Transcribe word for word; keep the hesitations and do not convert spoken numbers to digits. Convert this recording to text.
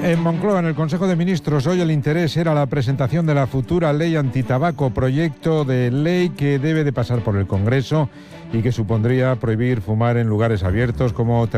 En Moncloa, en el Consejo de Ministros, hoy el interés era la presentación de la futura ley antitabaco, proyecto de ley que debe de pasar por el Congreso y que supondría prohibir fumar en lugares abiertos como